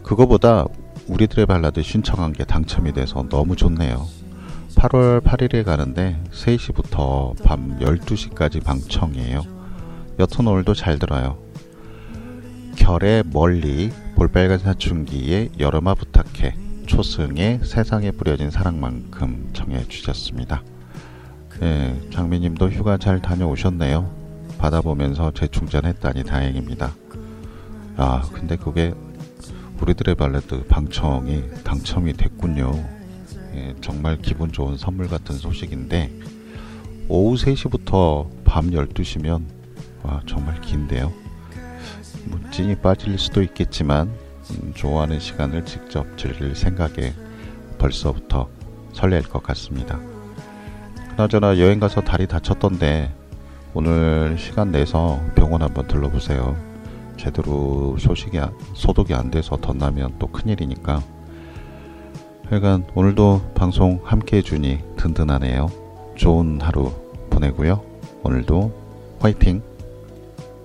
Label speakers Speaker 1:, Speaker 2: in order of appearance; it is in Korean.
Speaker 1: 그거보다 우리들의 발라드 신청한 게 당첨이 돼서 너무 좋네요. 8월 8일에 가는데 3시부터 밤 12시까지 방청이에요. 여튼 오늘도 잘 들어요. 결의 멀리, 볼빨간 사춘기의 여름아 부탁해, 초승의 세상에 뿌려진 사랑만큼 청해 주셨습니다. 네, 장미님도 휴가 잘 다녀오셨네요. 받아보면서 재충전했다니 다행입니다. 아, 근데 그게 우리들의 발라드 방청이 당첨이 됐군요. 예, 정말 기분 좋은 선물 같은 소식인데 오후 3시부터 밤 12시면 와, 정말 긴데요. 뭐 찐이 빠질 수도 있겠지만 좋아하는 시간을 직접 즐길 생각에 벌써부터 설렐 것 같습니다. 그나저나 여행가서 다리 다쳤던데 오늘 시간 내서 병원 한번 들러보세요. 제대로 소독이 안 돼서 덧나면 또 큰일이니까. 하여간 오늘도 방송 함께 해주니 든든하네요. 좋은 하루 보내고요. 오늘도 화이팅!